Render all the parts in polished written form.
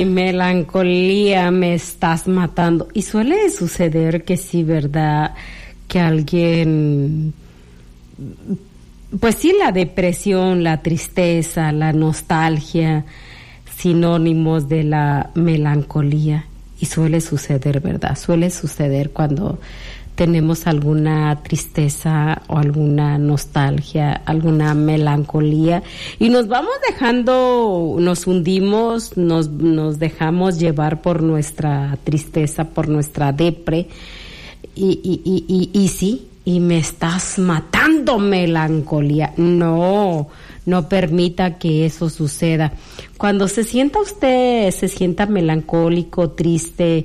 Melancolía, me estás matando. Y suele suceder que sí, ¿verdad? Que alguien, pues sí, la depresión, la tristeza, la nostalgia, sinónimos de la melancolía. Y suele suceder, ¿verdad? Suele suceder cuando tenemos alguna tristeza o alguna nostalgia, alguna melancolía, y nos vamos dejando, nos hundimos, nos dejamos llevar por nuestra tristeza, por nuestra depre, y sí, y me estás matando, melancolía. No permita que eso suceda. Cuando se sienta melancólico, triste,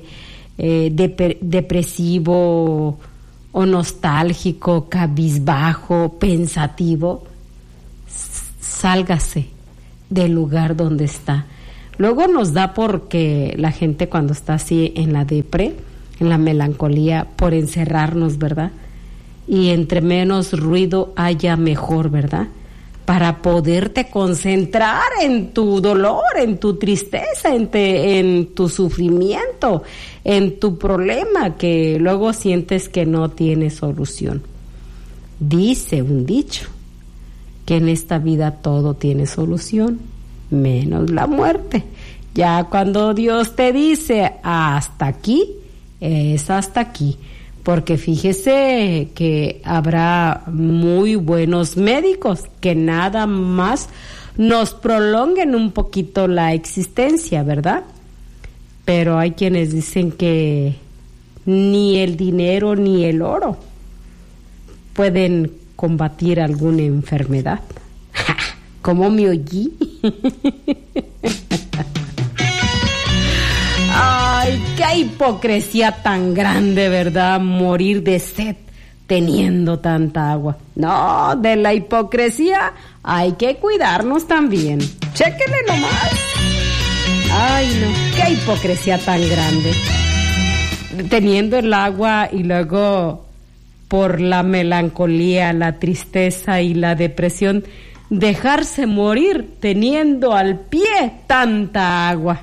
depresivo o nostálgico, cabizbajo, pensativo, sálgase del lugar donde está. Luego nos da porque la gente cuando está así en la depre, en la melancolía, por encerrarnos, ¿verdad? Y entre menos ruido haya mejor, ¿verdad? Para poderte concentrar en tu dolor, en tu tristeza, en tu sufrimiento, en tu problema que luego sientes que no tiene solución. Dice un dicho que en esta vida todo tiene solución, menos la muerte. Ya cuando Dios te dice hasta aquí, es hasta aquí. Porque fíjese que habrá muy buenos médicos que nada más nos prolonguen un poquito la existencia, ¿verdad? Pero hay quienes dicen que ni el dinero ni el oro pueden combatir alguna enfermedad. ¿Cómo me oí? Ay, qué hipocresía tan grande, ¿verdad? Morir de sed teniendo tanta agua. No, de la hipocresía hay que cuidarnos también. Chéquenle nomás. Ay, no, qué hipocresía tan grande. Teniendo el agua y luego por la melancolía, la tristeza y la depresión, dejarse morir teniendo al pie tanta agua.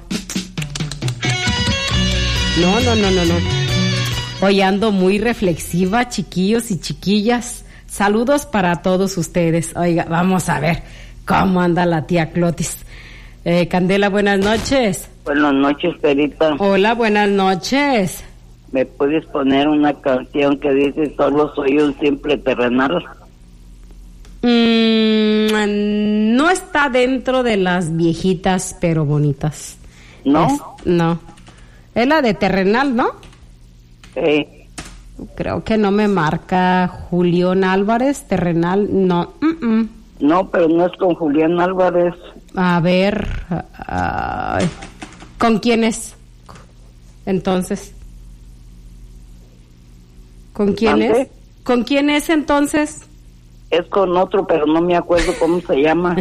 No. Hoy ando muy reflexiva, chiquillos y chiquillas. Saludos para todos ustedes. Oiga, vamos a ver cómo anda la tía Clotis. Candela, buenas noches. Buenas noches, Perita. Hola, buenas noches. ¿Me puedes poner una canción que dice solo soy un simple terrenal? No está dentro de las viejitas pero bonitas. ¿No? No. Es la de Terrenal, ¿no? Sí. Creo que no me marca Julián Álvarez, Terrenal, no. No, pero no es con Julián Álvarez. A ver, ¿con quién es? Entonces. ¿Con quién es? ¿Con quién es entonces? Es con otro, pero no me acuerdo cómo se llama.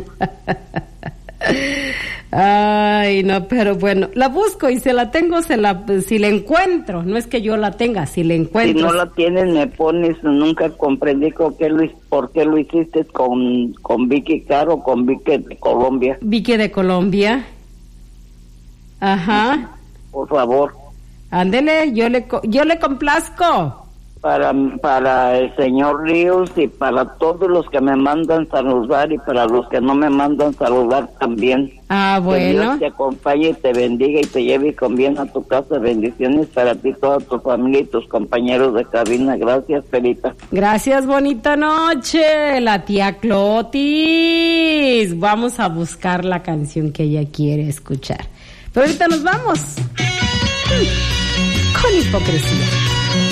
Ay, no, pero bueno, la busco y si la encuentro, no es que yo la tenga, si la encuentro. Si no la tienes, me pones, nunca comprendí por qué lo hiciste con Vicky Caro, con Vicky de Colombia. Vicky de Colombia. Ajá. Por favor. Ándele, yo le complazco. Para el señor Ríos y para todos los que me mandan saludar y para los que no me mandan saludar también. Ah, bueno. Que Dios te acompañe y te bendiga y te lleve con bien a tu casa. Bendiciones para ti, toda tu familia y tus compañeros de cabina. Gracias, Perita. Gracias, bonita noche. La tía Clotis. Vamos a buscar la canción que ella quiere escuchar. Pero ahorita nos vamos. Con hipocresía.